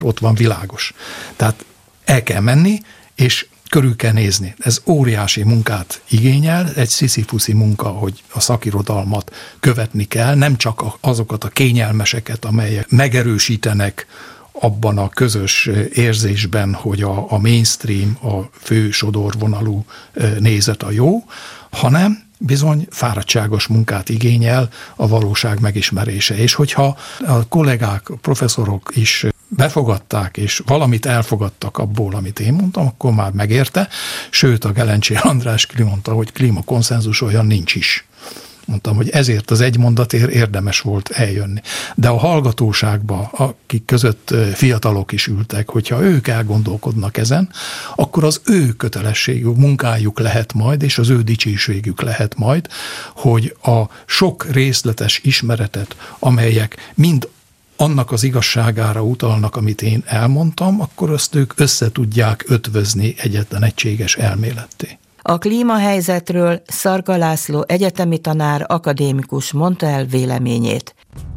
ott van világos. Tehát el kell menni, és körül kell nézni. Ez óriási munkát igényel, egy sziszifuszi munka, hogy a szakirodalmat követni kell, nem csak azokat a kényelmeseket, amelyek megerősítenek abban a közös érzésben, hogy a mainstream, a fő sodorvonalú nézet a jó, hanem bizony fáradtságos munkát igényel a valóság megismerése. És hogyha a kollégák, a professzorok is befogadták, és valamit elfogadtak abból, amit én mondtam, akkor már megérte. Sőt, a Gelencsér András kimondta, hogy klímakonszenzus olyan nincs is. Mondtam, hogy ezért az egy mondatért érdemes volt eljönni. De a hallgatóságban, akik között fiatalok is ültek, hogyha ők elgondolkodnak ezen, akkor az ő kötelességük, munkájuk lehet majd, és az ő dicsőségük lehet majd, hogy a sok részletes ismeretet, amelyek mind annak az igazságára utalnak, amit én elmondtam, akkor azt ők össze tudják ötvözni egyetlen egységes elméletté. A klímahelyzetről Szarka László egyetemi tanár, akadémikus mondta el véleményét.